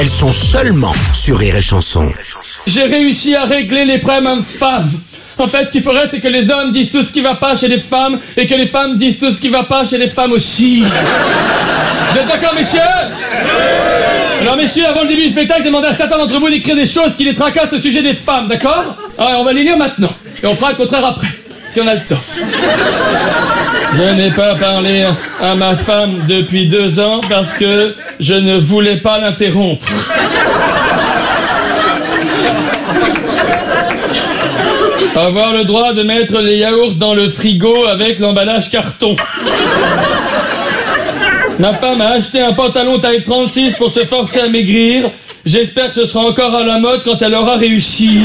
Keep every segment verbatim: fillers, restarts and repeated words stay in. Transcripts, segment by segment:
Elles sont seulement sur Rire et Chanson. J'ai réussi à régler les problèmes hommes-femmes. En fait, ce qu'il faudrait, c'est que les hommes disent tout ce qui va pas chez les femmes et que les femmes disent tout ce qui va pas chez les femmes aussi. Vous êtes d'accord, messieurs? Alors, messieurs, avant le début du spectacle, j'ai demandé à certains d'entre vous d'écrire des choses qui les tracassent au sujet des femmes, d'accord? Alors, on va les lire maintenant. Et on fera le contraire après, si on a le temps. Je n'ai pas parlé à ma femme depuis deux ans parce que je ne voulais pas l'interrompre. Avoir le droit de mettre les yaourts dans le frigo avec l'emballage carton. Ma femme a acheté un pantalon taille trente-six pour se forcer à maigrir. J'espère que ce sera encore à la mode quand elle aura réussi.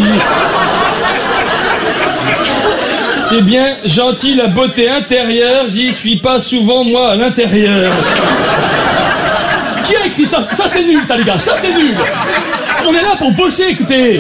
C'est bien gentil la beauté intérieure, j'y suis pas souvent moi à l'intérieur. Qui a écrit ça? Ça c'est nul ça les gars, ça c'est nul. On est là pour bosser, écoutez.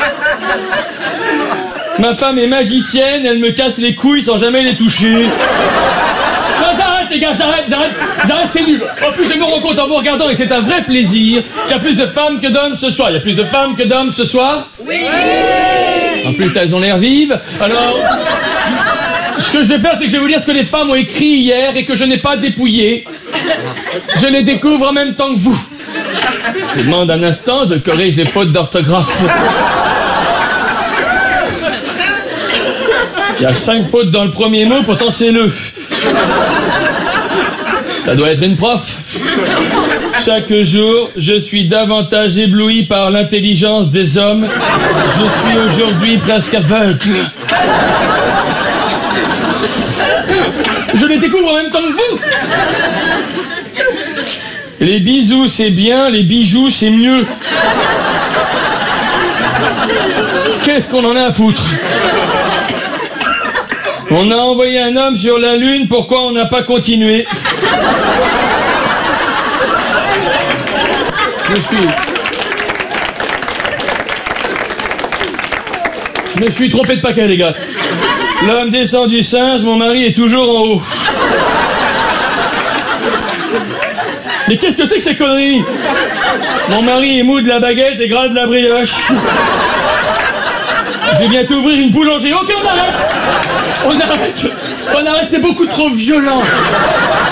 Ma femme est magicienne, elle me casse les couilles sans jamais les toucher. Non, j'arrête les gars, j'arrête, j'arrête, j'arrête, c'est nul. En plus, je me rends compte en vous regardant, et c'est un vrai plaisir, qu'il y a plus de femmes que d'hommes ce soir. Il y a plus de femmes que d'hommes ce soir? Oui. En plus, elles ont l'air vives. Alors, ce que je vais faire, c'est que je vais vous lire ce que les femmes ont écrit hier et que je n'ai pas dépouillé. Je les découvre en même temps que vous. Je demande un instant, je corrige les fautes d'orthographe. Il y a cinq fautes dans le premier mot, pourtant c'est le. Ça doit être une prof. Chaque jour, je suis davantage ébloui par l'intelligence des hommes. Je suis aujourd'hui presque aveugle. Je les découvre en même temps que vous. Les bisous, c'est bien, les bijoux, c'est mieux. Qu'est-ce qu'on en a à foutre? On a envoyé un homme sur la Lune, pourquoi on n'a pas continué? Je suis... Je me suis trompé de paquet, les gars. L'homme descend du singe, mon mari est toujours en haut. Mais qu'est-ce que c'est que ces conneries? Mon mari est mou de la baguette et gras de la brioche. Je vais bientôt ouvrir une boulangerie. Ok, on arrête. On arrête. On arrête, c'est beaucoup trop violent.